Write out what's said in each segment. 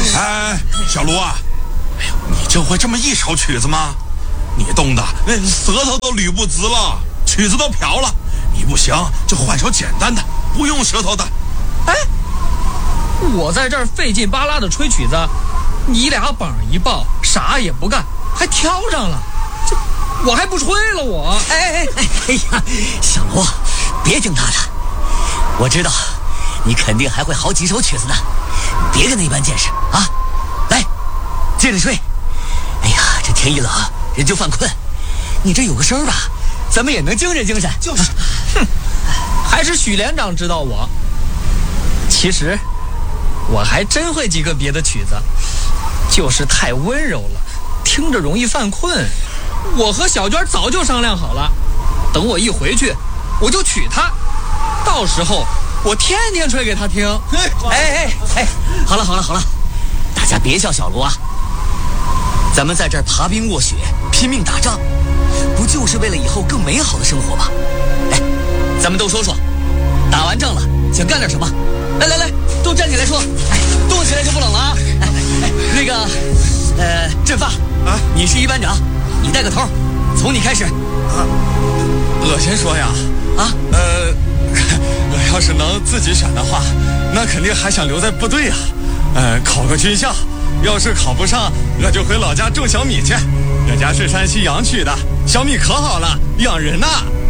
哎，小卢啊，哎呀，你就会这么一首曲子吗？你冻的那舌头都捋不直了，曲子都瓢了。你不行就换首简单的，不用舌头的。 哎，我在这儿费劲巴拉的吹曲子，你俩膀一抱，啥也不干，还挑上了，这我还不吹了我。 哎呀，小卢，别听他的，我知道你肯定还会好几首曲子呢，别跟他一般见识啊！来，接着吹。哎呀，这天一冷人就犯困，你这有个声吧，咱们也能精神精神。 就是，哼，还是许连长知道我。其实我还真会几个别的曲子，就是太温柔了，听着容易犯困。我和小娟早就商量好了，等我一回去我就娶她，到时候我天天吹给她听。 哎，好了，大家别笑小卢啊，咱们在这儿爬冰卧雪拼命打仗，不就是为了以后更美好的生活吗？哎，咱们都说说，打完仗了想干点什么？来，都站起来说，哎，动起来就不冷了啊！那个，振发啊，你是一班长，你带个头，从你开始。 啊，我先说呀。 啊？ 我要是能自己选的话，那肯定还想留在部队呀。考个军校，要是考不上，我就回老家种小米去。我家是山西阳曲的，小米可好了，养人呐。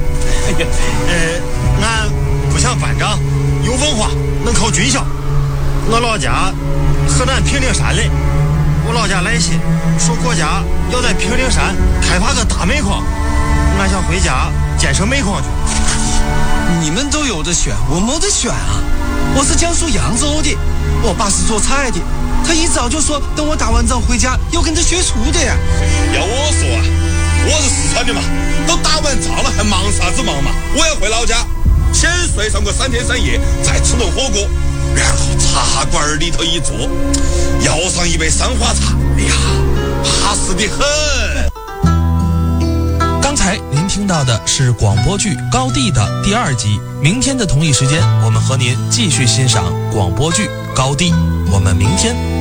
俺不像班长有文化能考军校，我老家河南平顶山嘞，我老家来信说国家要在平顶山开发个大煤矿，俺想回家建设煤矿去。 你们都有的选，我没得选啊！我是江苏扬州的，我爸是做菜的，他一早就说等我打完仗回家要跟他学厨的呀。 要我说啊，我是四川的嘛，都打完仗了还忙啥子忙嘛？我要回老家，先睡上个3天3夜，再吃顿火锅，然后茶馆里头一坐，要上一杯三花茶，哎呀，踏实的很。 刚才您听到的是广播剧《高地》的第2集。明天的同一时间，我们和您继续欣赏广播剧《高地》。我们明天